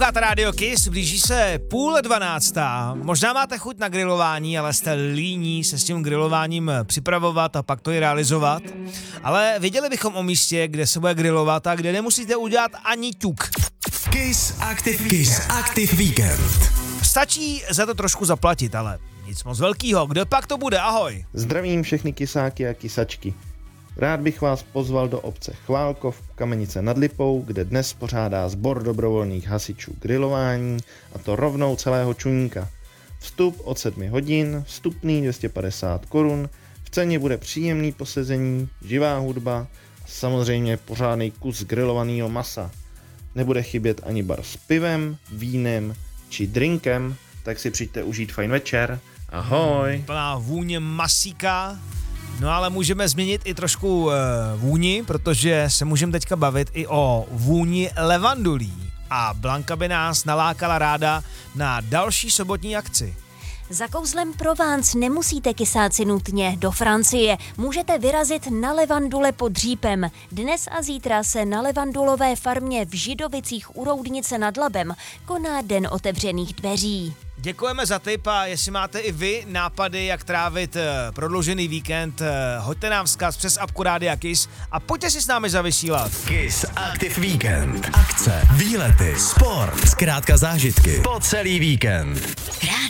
Posloucháte Radio Kiss, blíží se 11:30. Možná máte chuť na grilování, ale jste líní se s tím grilováním připravovat a pak to i realizovat. Ale věděli bychom o místě, kde se bude grilovat a kde nemusíte udělat ani ťuk. Kiss Active Weekend. Stačí za to trošku zaplatit, ale nic moc velkýho. Kde pak to bude? Ahoj. Zdravím všechny kysáky a kysačky. Rád bych vás pozval do obce Chválkov, Kamenice nad Lipou, kde dnes pořádá sbor dobrovolných hasičů grilování, a to rovnou celého čuníka. Vstup od 7 hodin, vstupný 250 korun, v ceně bude příjemný posezení, živá hudba a samozřejmě pořádný kus grilovaného masa. Nebude chybět ani bar s pivem, vínem či drinkem, tak si přijďte užít fajn večer. Ahoj! Plná vůně masíka. No ale můžeme změnit i trošku vůni, protože se můžeme teďka bavit i o vůni levandulí. A Blanka by nás nalákala ráda na další sobotní akci. Za kouzlem Provence nemusíte kysáci nutně do Francie. Můžete vyrazit na levandule pod Řípem. Dnes a zítra se na levandulové farmě v Židovicích u Roudnice nad Labem koná Den otevřených dveří. Děkujeme za tip a jestli máte i vy nápady, jak trávit prodloužený víkend, hoďte nám vzkaz přes apku Rádia Kiss a pojďte si s námi zavysílat. Kiss Active Weekend. Akce, výlety, sport, zkrátka zážitky po celý víkend. Rádio